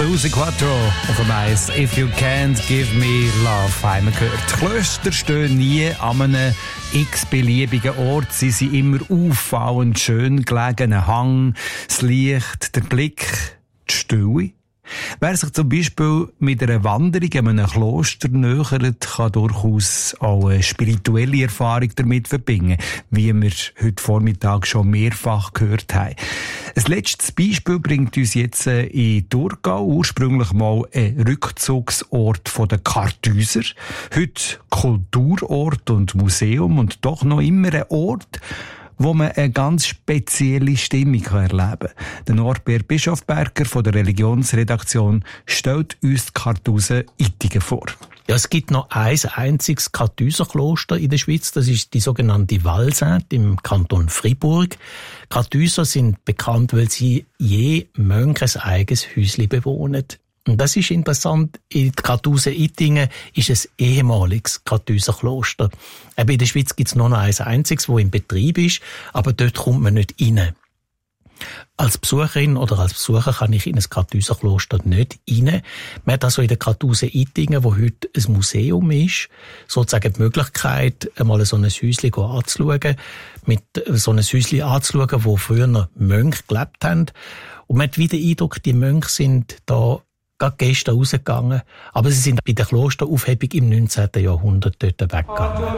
Susi Quattro auf dem Eis. «If you can't give me love» haben wir gehört. Klöster stehen nie an einem x-beliebigen Ort. Sie sind immer auffallend schön gelegen. Ein Hang, das Licht, der Blick, die Stille. Wer sich zum Beispiel mit einer Wanderung in einem Kloster nähert, kann durchaus auch eine spirituelle Erfahrung damit verbinden, wie wir heute Vormittag schon mehrfach gehört haben. Ein letztes Beispiel bringt uns jetzt in Thurgau, ursprünglich mal ein Rückzugsort der Karthäuser, heute Kulturort und Museum und doch noch immer ein Ort, wo man eine ganz spezielle Stimmung erleben kann. Der Norbert Bischofberger von der Religionsredaktion stellt uns die Kartusen Ittigen vor. Ja, es gibt noch ein einziges Karthäuserkloster in der Schweiz, das ist die sogenannte Valsainte im Kanton Fribourg. Karthäuser sind bekannt, weil sie je Mönch ein eigenes Häuschen bewohnen. Und das ist interessant, in Kartusen Ittingen ist ein ehemaliges Karthäuserkloster. In der Schweiz gibt es nur noch ein einziges, das in Betrieb ist, aber dort kommt man nicht rein. Als Besucherin oder als Besucher kann ich in ein Karthäuserkloster nicht rein. Man hat also in der Kartusen Ittingen, wo heute ein Museum ist, sozusagen die Möglichkeit, einmal so ein Häuschen anzuschauen, wo früher noch Mönche gelebt haben. Und man hat wieder den Eindruck, die Mönche sind da gerade gestern rausgegangen, aber sie sind bei der Klosteraufhebung im 19. Jahrhundert dort weggegangen.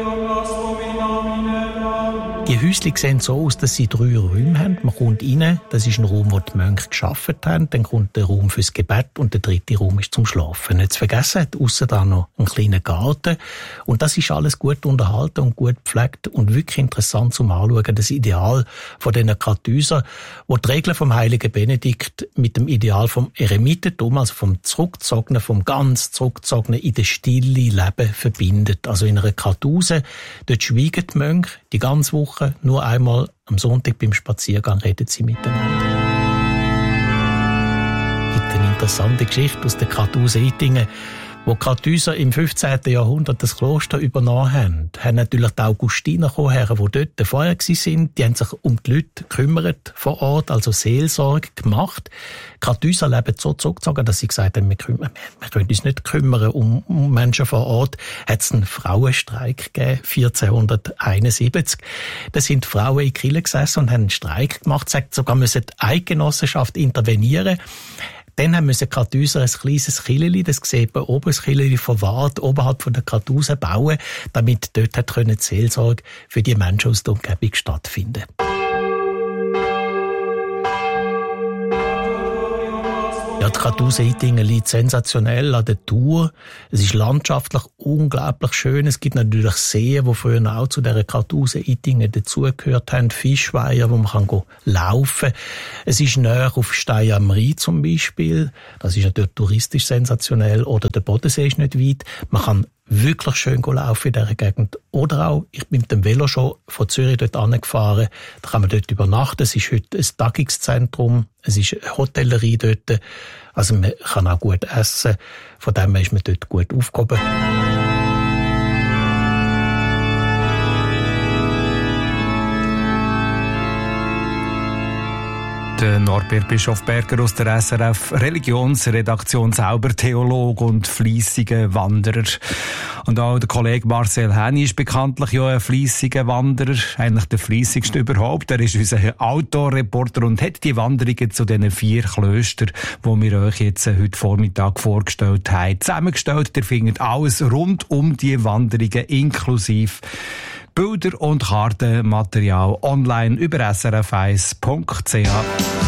Die Häuschen sehen so aus, dass sie 3 Räume haben. Man kommt rein, das ist ein Raum, wo die Mönche gearbeitet haben. Dann kommt der Raum fürs Gebet und der 3. Raum ist zum Schlafen. Nicht zu vergessen, hat ausser da noch einen kleinen Garten. Und das ist alles gut unterhalten und gut gepflegt und wirklich interessant zum Anschauen. Das Ideal von diesen Karthäusern, wo die Regeln vom heiligen Benedikt mit dem Ideal vom Eremitentum, also vom ganz Zurückgezogenen in der Stille Leben verbindet. Also in einer Kartuse, dort schweigen die Mönche die ganze Woche. Nur einmal am Sonntag beim Spaziergang reden sie miteinander. Es gibt eine interessante Geschichte aus der Kartusen Ittingen, wo die Karthäuser im 15. Jahrhundert das Kloster übernommen haben. Haben natürlich die Augustiner gekommen, die dort vorher waren. Die haben sich um die Leute gekümmert vor Ort, also Seelsorge gemacht. Die Karthäuser leben so zurückgezogen, dass sie gesagt haben, wir können uns nicht kümmern um Menschen vor Ort. Hat es einen Frauenstreik gegeben, 1471. Da sind Frauen in die Kirche gesessen und haben einen Streik gemacht. Sagt sogar, müssen die Eidgenossenschaft intervenieren. Dann müssen die Karthäuser ein kleines Kirchli, das sieht man oben, das Kirchli verwahrt, oberhalb von der Kartuse bauen, damit dort die Seelsorge für die Menschen aus der Umgebung stattfinden. Ja, die Kartusen Ittingen liegt sensationell an der Tour. Es ist landschaftlich unglaublich schön. Es gibt natürlich Seen, die früher auch zu dieser Kartusen Ittingen dazugehört haben. Fischweiher, wo man laufen kann. Es ist näher auf Stein am Rhein zum Beispiel. Das ist natürlich touristisch sensationell. Oder der Bodensee ist nicht weit. Man kann wirklich schön laufen in dieser Gegend. Oder auch, ich bin mit dem Velo schon von Zürich dort angefahren. Da kann man dort übernachten. Es ist heute ein Tagungszentrum. Es ist eine Hotellerie dort. Also man kann auch gut essen. Von dem her ist man dort gut aufgehoben. Der Norbert Bischofberger aus der SRF Religionsredaktion, selber Theologe und fleissiger Wanderer. Und auch der Kollege Marcel Häni ist bekanntlich ja ein fleissiger Wanderer, eigentlich der fleissigste überhaupt. Er ist unser Outdoor-Reporter und hat die Wanderungen zu diesen 4 Klöstern, die wir euch jetzt heute Vormittag vorgestellt haben, zusammengestellt. Ihr findet alles rund um die Wanderungen inklusive Bilder und Kartenmaterial online über srf1.ch.